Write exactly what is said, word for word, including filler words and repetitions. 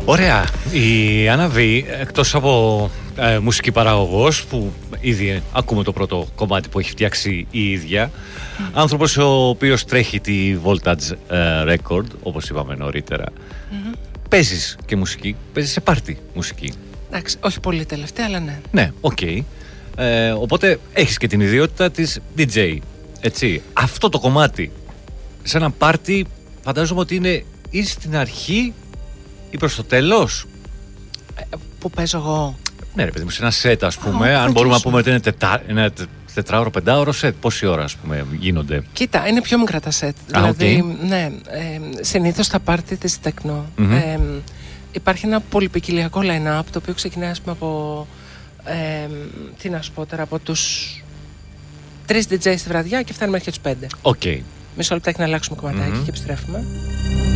Ωραία. Η Άννα Β, εκτός από ε, μουσική παραγωγός, που ήδη ακούμε το πρώτο κομμάτι που έχει φτιάξει η ίδια, mm. άνθρωπος ο οποίος τρέχει τη Voltage ε, Record, όπως είπαμε νωρίτερα, mm-hmm. παίζεις και μουσική, παίζεις σε πάρτι μουσική. Εντάξει, όχι πολύ τελευταία, αλλά ναι. Ναι, οκ. Okay. Ε, οπότε έχεις και την ιδιότητα της ντι τζέι, έτσι. Αυτό το κομμάτι σε ένα πάρτι φαντάζομαι ότι είναι ή στην αρχή ή προς το τέλος. Ε, που παίζω εγώ. Ναι ρε παιδί μου, σε ένα σετ ας πούμε, oh, αν μπορούμε να πούμε ότι είναι τετά, ένα τετράωρο, πεντάωρο σετ, πόση ώρα ας πούμε γίνονται? Κοίτα, είναι πιο μικρά τα σετ. Ah, δηλαδή, okay. ναι, ε, συνήθως τα πάρτι της τεκνό. Mm-hmm. Ε, υπάρχει ένα πολυπικιλιακό line-up, το οποίο ξεκινάει ας πούμε από, ε, τι να σου πω τώρα, από τους τρεις ντι τζέι στη βραδιά και φτάνουμε μέχρι τους πέντε. Οκ. Okay. Μισό λεπτάκι να αλλάξουμε κομματάκι mm-hmm. και επιστρέφουμε.